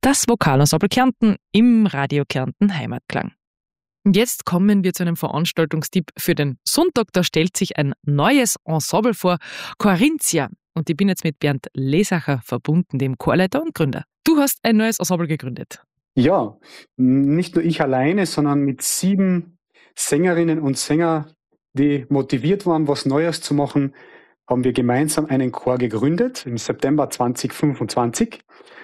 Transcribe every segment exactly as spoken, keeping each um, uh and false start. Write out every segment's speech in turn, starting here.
Das Vokalensemble Kärnten im Radio Kärnten Heimatklang. Und jetzt kommen wir zu einem Veranstaltungstipp für den Sonntag. Da stellt sich ein neues Ensemble vor, Corinthia. Und ich bin jetzt mit Bernd Lesacher verbunden, dem Chorleiter und Gründer. Du hast ein neues Ensemble gegründet. Ja, nicht nur ich alleine, sondern mit sieben Sängerinnen und Sängern, die motiviert waren, was Neues zu machen, haben wir gemeinsam einen Chor gegründet im September zwanzig fünfundzwanzig.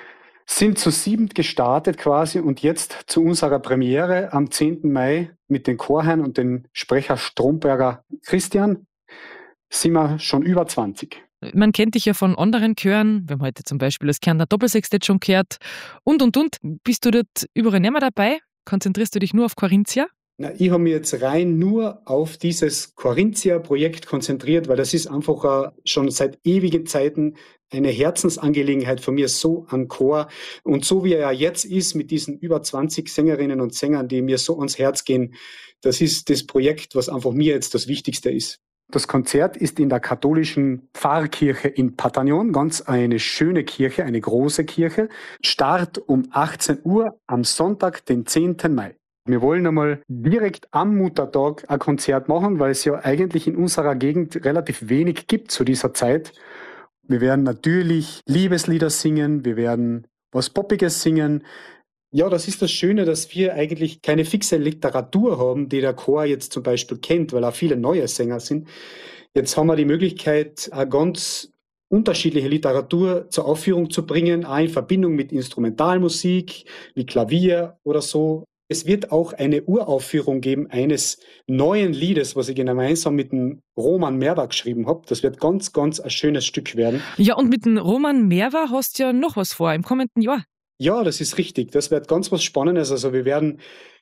Sind zu siebend gestartet quasi und jetzt zu unserer Premiere am zehnten Mai mit den Chorherren und den Sprecher Stromberger Christian sind wir schon über zwanzig. Man kennt dich ja von anderen Chören. Wir haben heute zum Beispiel das Kärntner Doppelsextett schon gehört. Und, und, und. Bist du dort überall nicht mehr dabei? Konzentrierst du dich nur auf Corinthia? Na, ich habe mich jetzt rein nur auf dieses Corinthia-Projekt konzentriert, weil das ist einfach uh, schon seit ewigen Zeiten eine Herzensangelegenheit von mir, so ein Chor. Und so wie er ja jetzt ist, mit diesen über zwanzig Sängerinnen und Sängern, die mir so ans Herz gehen, das ist das Projekt, was einfach mir jetzt das Wichtigste ist. Das Konzert ist in der katholischen Pfarrkirche in Patagnon, ganz eine schöne Kirche, eine große Kirche. Start um achtzehn Uhr am Sonntag, den zehnten Mai. Wir wollen einmal direkt am Muttertag ein Konzert machen, weil es ja eigentlich in unserer Gegend relativ wenig gibt zu dieser Zeit. Wir werden natürlich Liebeslieder singen, wir werden was Poppiges singen. Ja, das ist das Schöne, dass wir eigentlich keine fixe Literatur haben, die der Chor jetzt zum Beispiel kennt, weil auch viele neue Sänger sind. Jetzt haben wir die Möglichkeit, eine ganz unterschiedliche Literatur zur Aufführung zu bringen, auch in Verbindung mit Instrumentalmusik, wie Klavier oder so. Es wird auch eine Uraufführung geben eines neuen Liedes, was ich gemeinsam mit dem Roman Merwa geschrieben habe. Das wird ganz, ganz ein schönes Stück werden. Ja, und mit dem Roman Merwa hast du ja noch was vor im kommenden Jahr. Ja, das ist richtig. Das wird ganz was Spannendes. Also wir werden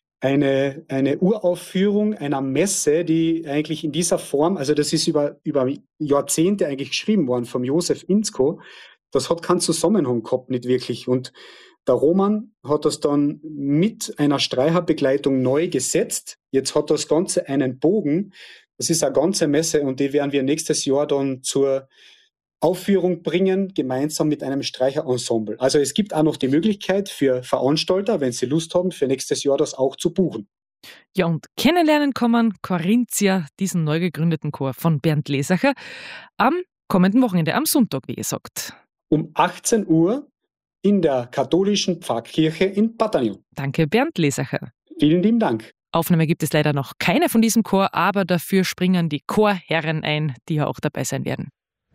eine, eine Uraufführung einer Messe, die eigentlich in dieser Form, also das ist über, über Jahrzehnte eigentlich geschrieben worden vom Josef Inzko. Das hat keinen Zusammenhang gehabt, nicht wirklich. Und der Roman hat das dann mit einer Streicherbegleitung neu gesetzt. Jetzt hat das Ganze einen Bogen. Das ist eine ganze Messe und die werden wir nächstes Jahr dann zur Aufführung bringen, gemeinsam mit einem Streicherensemble. Also es gibt auch noch die Möglichkeit für Veranstalter, wenn sie Lust haben, für nächstes Jahr das auch zu buchen. Ja, und kennenlernen kann man Corinthia, diesen neu gegründeten Chor von Bernd Lesacher, am kommenden Wochenende, am Sonntag, wie gesagt. Um achtzehn Uhr in der katholischen Pfarrkirche in Patagnon. Danke, Bernd Lesacher. Vielen lieben Dank. Aufnahme gibt es leider noch keine von diesem Chor, aber dafür springen die Chorherren ein, die ja auch dabei sein werden.